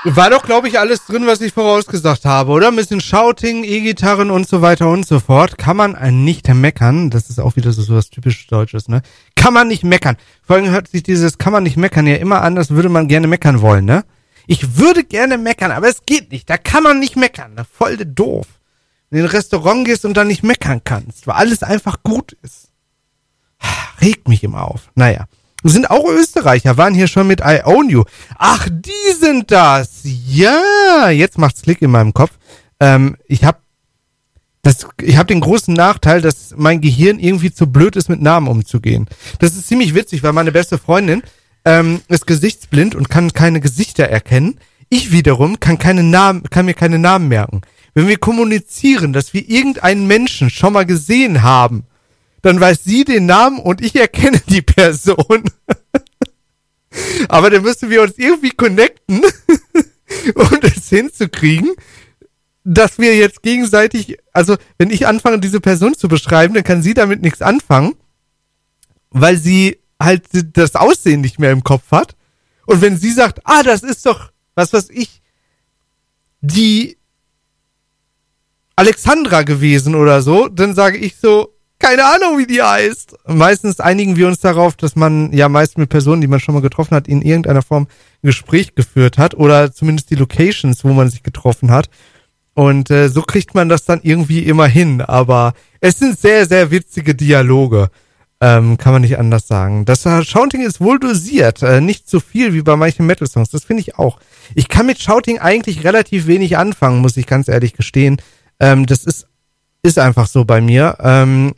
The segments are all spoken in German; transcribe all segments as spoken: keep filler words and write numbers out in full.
War doch, glaube ich, alles drin, was ich vorausgesagt habe, oder? Ein bisschen Shouting, E-Gitarren und so weiter und so fort. Kann man nicht meckern. Das ist auch wieder so, so was typisch Deutsches, ne? Kann man nicht meckern. Vor allem hört sich dieses kann man nicht meckern ja immer an, als würde man gerne meckern wollen, ne? Ich würde gerne meckern, aber es geht nicht. Da kann man nicht meckern. Da voll doof. Wenn du in ein Restaurant gehst und dann nicht meckern kannst, weil alles einfach gut ist. Regt mich immer auf. Naja. Sind auch Österreicher, waren hier schon mit I Own You. Ach, die sind das. Ja, jetzt macht's Klick in meinem Kopf. Ähm, ich hab das, ich hab den großen Nachteil, dass mein Gehirn irgendwie zu blöd ist, mit Namen umzugehen. Das ist ziemlich witzig, weil meine beste Freundin ähm, ist gesichtsblind und kann keine Gesichter erkennen. Ich wiederum kann keine Namen, kann mir keine Namen merken. Wenn wir kommunizieren, dass wir irgendeinen Menschen schon mal gesehen haben, dann weiß sie den Namen und ich erkenne die Person. Aber dann müssen wir uns irgendwie connecten, um es hinzukriegen, dass wir jetzt gegenseitig, also wenn ich anfange, diese Person zu beschreiben, dann kann sie damit nichts anfangen, weil sie halt das Aussehen nicht mehr im Kopf hat. Und wenn sie sagt, ah, das ist doch, was weiß ich, die Alexandra gewesen oder so, dann sage ich so, keine Ahnung, wie die heißt. Meistens einigen wir uns darauf, dass man ja meist mit Personen, die man schon mal getroffen hat, in irgendeiner Form ein Gespräch geführt hat oder zumindest die Locations, wo man sich getroffen hat. Und äh, so kriegt man das dann irgendwie immer hin. Aber es sind sehr, sehr witzige Dialoge. Ähm, kann man nicht anders sagen. Das Shouting ist wohl dosiert. Äh, nicht so viel wie bei manchen Metal-Songs. Das finde ich auch. Ich kann mit Shouting eigentlich relativ wenig anfangen, muss ich ganz ehrlich gestehen. Ähm, das ist ist einfach so bei mir. Ähm,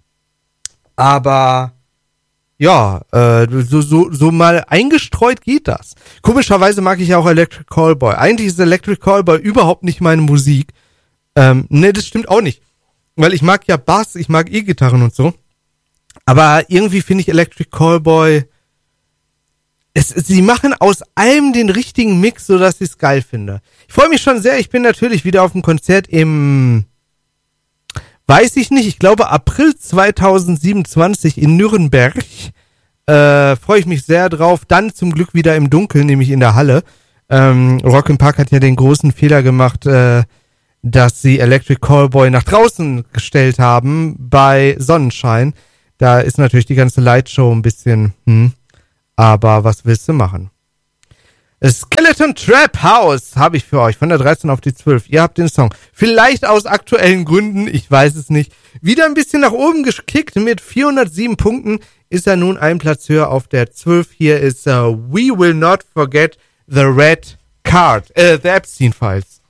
Aber ja, äh, so, so, so mal eingestreut geht das. Komischerweise mag ich ja auch Electric Callboy. Eigentlich ist Electric Callboy überhaupt nicht meine Musik. Ähm, ne, das stimmt auch nicht. Weil ich mag ja Bass, ich mag E-Gitarren und so. Aber irgendwie finde ich Electric Callboy, es, sie machen aus allem den richtigen Mix, sodass ich es geil finde. Ich freue mich schon sehr, ich bin natürlich wieder auf dem Konzert im... Weiß ich nicht, ich glaube April zweitausendsiebenundzwanzig in Nürnberg. Äh, freue ich mich sehr drauf. Dann zum Glück wieder im Dunkeln, nämlich in der Halle. Ähm, Rock im Park hat ja den großen Fehler gemacht, äh, dass sie Electric Callboy nach draußen gestellt haben bei Sonnenschein. Da ist natürlich die ganze Lightshow ein bisschen, hm, aber was willst du machen? Skeleton Trap House habe ich für euch von der dreizehn auf die zwölf. Ihr habt den Song. Vielleicht aus aktuellen Gründen, ich weiß es nicht. Wieder ein bisschen nach oben gekickt mit vierhundertsieben Punkten. Ist er nun einen Platz höher auf der zwölf. Hier ist uh, We Will Not Forget the Red Card. Äh, The Epstein Files.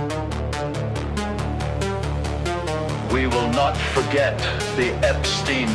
We will not forget the Epstein